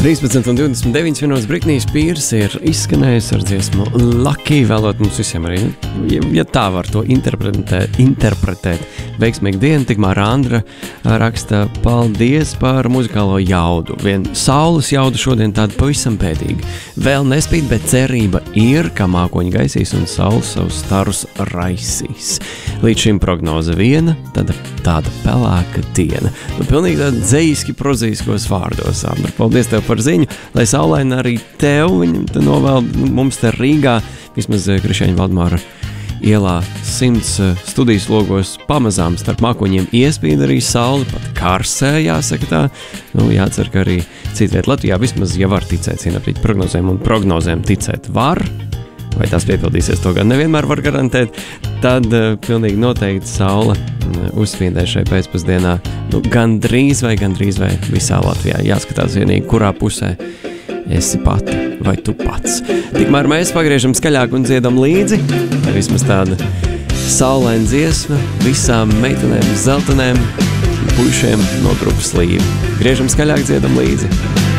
13:29 minūtes Britney Spears ir izskanējusi ar dziesmu Lucky, vēlot mums visiem arī, ja tā var to interpretēt veiksmīgu dienu, tikmēr Andra raksta paldies par muzikālo jaudu. Vien saules jauda šodien tāda pavisam pēdīga. Vēl nespīd, bet cerība ir, ka mākoņi gaisīs un saules savus starus raisīs. Līdz šim prognoze viena, tad tāda pelēka diena. Nu, pilnīgi tāda dzejiski prozīskos vārdos, Andra. Paldies tev par ziņu, lai saulaina arī tev, viņam te novēl mums te Rīgā, vismaz Krišāņa Valdemāra ielā 100 studijas logos pamazām starp mākoņiem iespīd arī sauli, pat karsē, jāsaka tā. Nu, jācer, ka arī citviet Latvijā vismaz, ja var ticēt sienapīt prognozēm un prognozēm ticēt var, vai tās piepildīsies, to gan nevienmēr var garantēt, tad pilnīgi noteikti saule uzspīdē šai pēcpusdienā, nu, gandrīz vai visā Latvijā. Jāskatās vienīgi, kurā pusē esi pati vai tu pats. Tikmēr mēs pagriežam skaļāk un dziedam līdzi, vismaz tāda saulaina dziesma visām meitenēm, zeltenēm, puišiem no grupas Līvi. Griežam skaļāk, dziedam līdzi.